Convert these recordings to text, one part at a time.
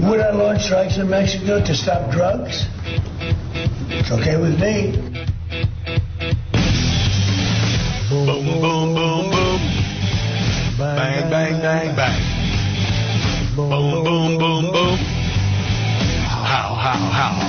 Would I launch strikes in Mexico to stop drugs? It's okay with me. Boom, boom, boom, boom. Bang, bang, bang, bang. Boom, boom, boom, boom. How, how.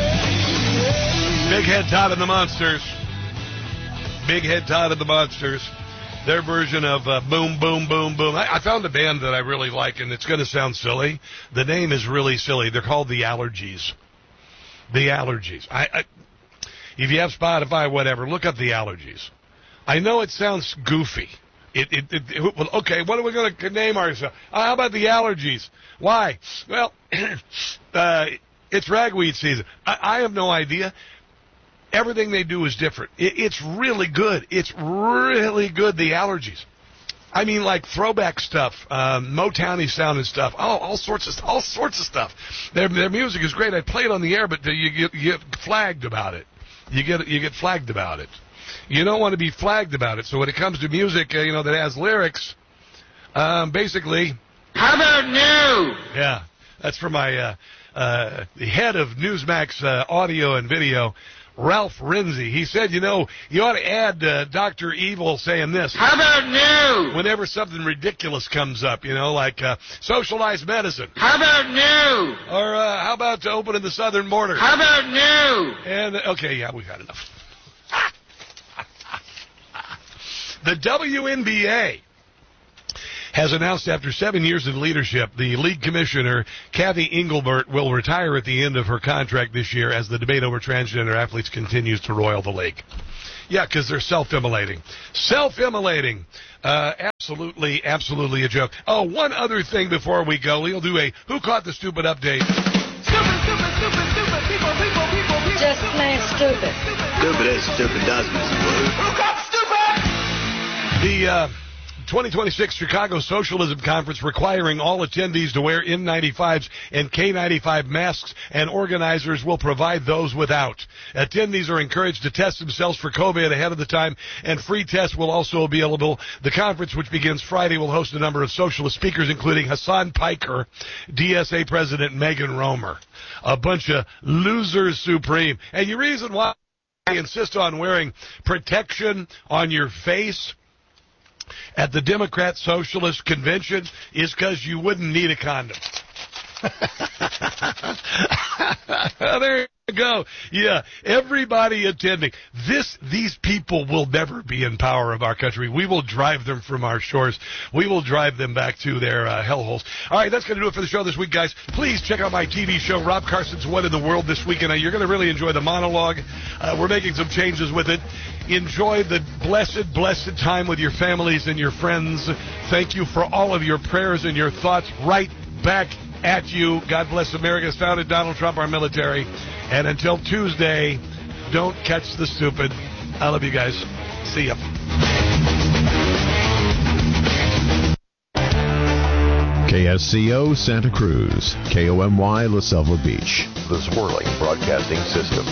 Big Head Todd and the Monsters. Big Head Todd and the Monsters. Their version of Boom, Boom, Boom, Boom. I found a band that I really like, and it's going to sound silly. The name is really silly. They're called The Allergies. The Allergies. If you have Spotify, whatever, look up The Allergies. I know it sounds goofy. Okay, what are we going to name ourselves? How about The Allergies? Why? Well, it's ragweed season. I have no idea. Everything they do is different. It's really good. It's really good, The Allergies. I mean, like throwback stuff, Motown-y sounding stuff. Oh, all sorts of stuff. Their music is great. I play it on the air, but you get flagged about it. You get flagged about it. You don't want to be flagged about it. So when it comes to music, that has lyrics, basically. How about new? Yeah, that's for my the head of Newsmax audio and video, Ralph Renzi. He said, you ought to add Dr. Evil saying this. How about new? Whenever something ridiculous comes up, like socialized medicine. How about new? Or how about opening the southern border? How about new? And, okay, yeah, we've had enough. The WNBA has announced after 7 years in leadership, the league commissioner, Kathy Engelbert, will retire at the end of her contract this year as the debate over transgender athletes continues to roil the league. Yeah, because they're self-immolating. Self-immolating. Absolutely a joke. Oh, one other thing before we go. We'll do a Who Caught the Stupid update. Stupid, people. Just plain stupid. Stupid is stupid does, Mrs. Blue. Who caught the stupid? The 2026 Chicago Socialism Conference requiring all attendees to wear N95s and K95 masks, and organizers will provide those without. Attendees are encouraged to test themselves for COVID ahead of the time, and free tests will also be available. The conference, which begins Friday, will host a number of socialist speakers, including Hassan Piker, DSA President Megan Romer. A bunch of losers supreme. And the reason why I insist on wearing protection on your face at the Democrat Socialist Convention is because you wouldn't need a condom. There you go. Yeah, everybody attending. These people will never be in power of our country. We will drive them from our shores. We will drive them back to their hellholes. All right, that's going to do it for the show this week, guys. Please check out my TV show, Rob Carson's What in the World This Week, and you're going to really enjoy the monologue. We're making some changes with it. Enjoy the blessed time with your families and your friends. Thank you for all of your prayers and your thoughts. Right back at you. God bless America's founded Donald Trump, our military. And until Tuesday, don't catch the stupid. I love you guys. See ya. KSCO Santa Cruz, KOMY La Selva Beach. The Swirling Broadcasting System.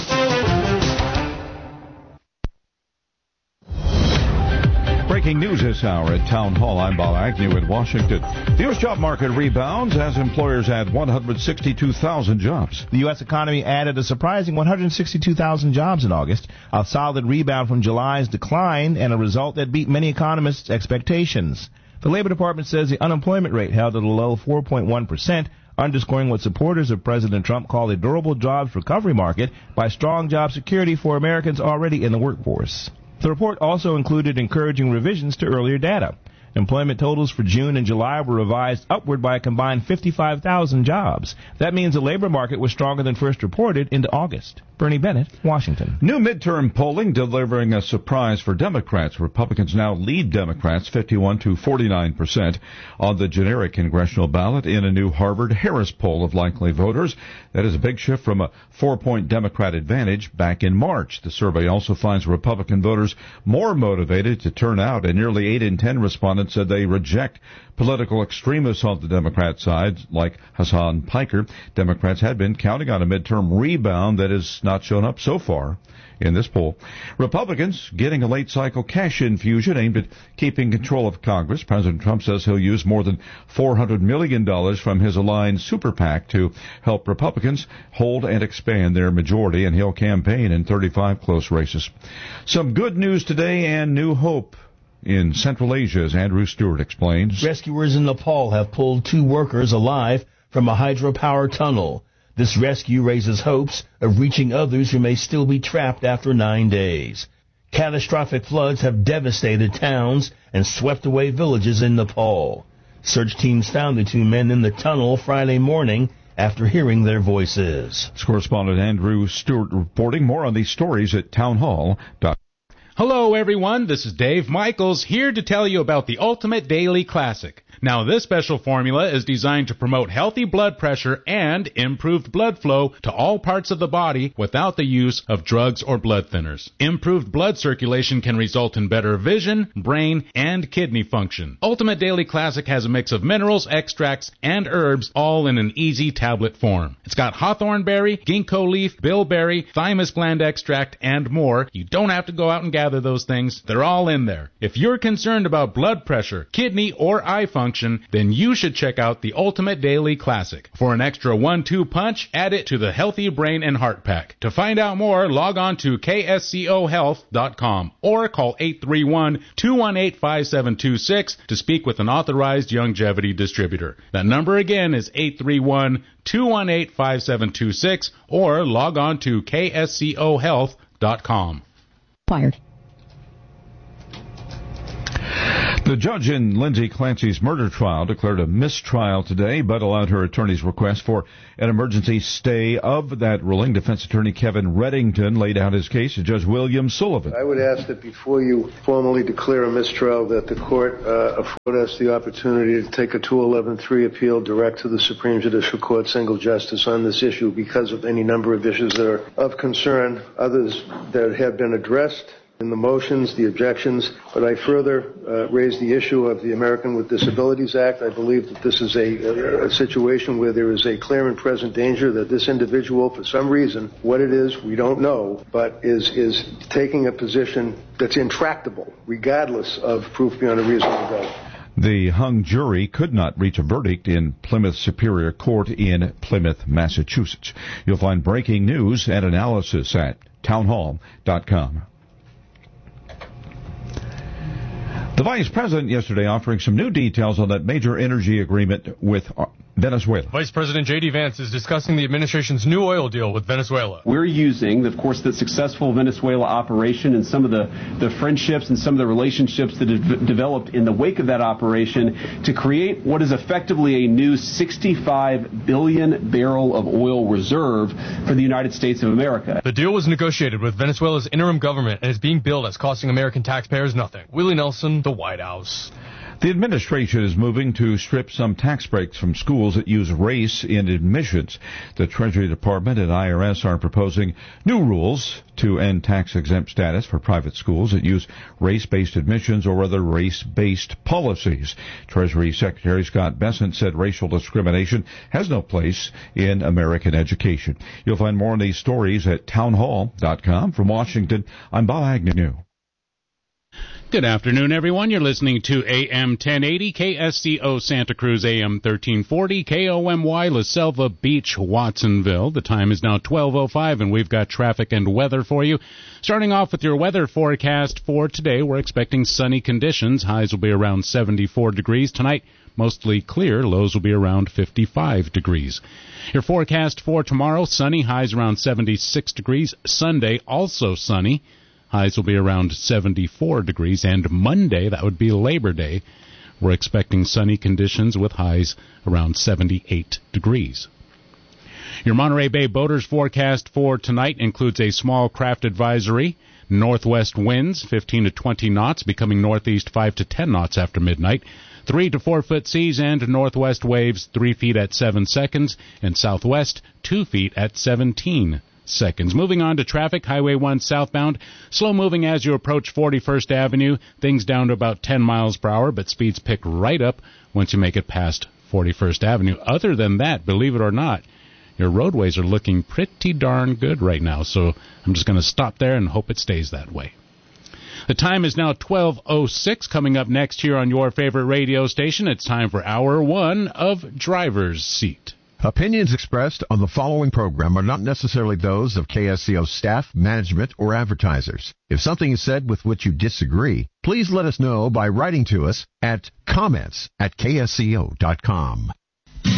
Breaking news this hour at Town Hall. I'm Bob Agnew in Washington. The U.S. job market rebounds as employers add 162,000 jobs. The U.S. economy added a surprising 162,000 jobs in August, a solid rebound from July's decline and a result that beat many economists' expectations. The Labor Department says the unemployment rate held at a low 4.1%, underscoring what supporters of President Trump call a durable jobs recovery market by strong job security for Americans already in the workforce. The report also included encouraging revisions to earlier data. Employment totals for June and July were revised upward by a combined 55,000 jobs. That means the labor market was stronger than first reported into August. Bernie Bennett, Washington. New midterm polling delivering a surprise for Democrats. Republicans now lead Democrats 51 to 49% on the generic congressional ballot in a new Harvard-Harris poll of likely voters. That is a big shift from a 4-point Democrat advantage back in March. The survey also finds Republican voters more motivated to turn out, and nearly 8 in 10 respondents said they reject political extremists on the Democrat side, like Hassan Piker. Democrats had been counting on a midterm rebound that is not shown up so far in this poll. Republicans getting a late-cycle cash infusion aimed at keeping control of Congress. President Trump says he'll use more than $400 million from his aligned super PAC to help Republicans hold and expand their majority, and he'll campaign in 35 close races. Some good news today and new hope in Central Asia, as Andrew Stewart explains. Rescuers in Nepal have pulled 2 workers alive from a hydropower tunnel. This rescue raises hopes of reaching others who may still be trapped after 9 days. Catastrophic floods have devastated towns and swept away villages in Nepal. Search teams found the 2 men in the tunnel Friday morning after hearing their voices. Correspondent Andrew Stewart reporting. More on these stories at townhall.com. Hello, everyone. This is Dave Michaels here to tell you about the Ultimate Daily Classic. Now, this special formula is designed to promote healthy blood pressure and improved blood flow to all parts of the body without the use of drugs or blood thinners. Improved blood circulation can result in better vision, brain, and kidney function. Ultimate Daily Classic has a mix of minerals, extracts, and herbs, all in an easy tablet form. It's got hawthorn berry, ginkgo leaf, bilberry, thymus gland extract, and more. You don't have to go out and gather those things. They're all in there. If you're concerned about blood pressure, kidney, or eye function, then you should check out the Ultimate Daily Classic. For an extra 1-2 punch, add it to the Healthy Brain and Heart Pack. To find out more, log on to kscohealth.com or call 831-218-5726 to speak with an authorized longevity distributor. That number again is 831-218-5726 or log on to kscohealth.com. Fired. The judge in Lindsay Clancy's murder trial declared a mistrial today, but allowed her attorney's request for an emergency stay of that ruling. Defense attorney Kevin Reddington laid out his case to Judge William Sullivan. I would ask that before you formally declare a mistrial, that the court afford us the opportunity to take a 211-3 appeal direct to the Supreme Judicial Court, single justice, on this issue because of any number of issues that are of concern, others that have been addressed in the motions, the objections, but I further raise the issue of the American with Disabilities Act. I believe that this is a situation where there is a clear and present danger that this individual, for some reason, what it is, we don't know, but is taking a position that's intractable, regardless of proof beyond a reasonable doubt. The hung jury could not reach a verdict in Plymouth Superior Court in Plymouth, Massachusetts. You'll find breaking news and analysis at townhall.com. The vice president yesterday offering some new details on that major energy agreement with Venezuela. Vice President J.D. Vance is discussing the administration's new oil deal with Venezuela. We're using, of course, the successful Venezuela operation and some of the friendships and some of the relationships that have developed in the wake of that operation to create what is effectively a new 65 billion barrel of oil reserve for the United States of America. The deal was negotiated with Venezuela's interim government and is being billed as costing American taxpayers nothing. Willie Nelson, the White House. The administration is moving to strip some tax breaks from schools that use race in admissions. The Treasury Department and IRS are proposing new rules to end tax-exempt status for private schools that use race-based admissions or other race-based policies. Treasury Secretary Scott Bessent said racial discrimination has no place in American education. You'll find more on these stories at townhall.com. From Washington, I'm Bob Agnew. Good afternoon, everyone. You're listening to AM 1080, KSCO Santa Cruz, AM 1340, KOMY La Selva Beach, Watsonville. The time is now 12:05, and we've got traffic and weather for you. Starting off with your weather forecast for today, we're expecting sunny conditions. Highs will be around 74 degrees. Tonight, mostly clear. Lows will be around 55 degrees. Your forecast for tomorrow, sunny. Highs around 76 degrees. Sunday, also sunny. Highs will be around 74 degrees, and Monday, that would be Labor Day, we're expecting sunny conditions with highs around 78 degrees. Your Monterey Bay boaters forecast for tonight includes a small craft advisory, northwest winds 15 to 20 knots, becoming northeast 5 to 10 knots after midnight, 3 to 4 foot seas, and northwest waves 3 feet at 7 seconds, and southwest 2 feet at 17 seconds. Moving on to traffic, Highway 1 southbound, slow moving as you approach 41st Avenue, things down to about 10 miles per hour, but speeds pick right up once you make it past 41st Avenue. Other than that, believe it or not, your roadways are looking pretty darn good right now. So I'm just going to stop there and hope it stays that way. The time is now 12:06. Coming up next here on your favorite radio station, it's time for Hour 1 of Driver's Seat. Opinions expressed on the following program are not necessarily those of KSCO staff, management, or advertisers. If something is said with which you disagree, please let us know by writing to us at comments@ksco.com.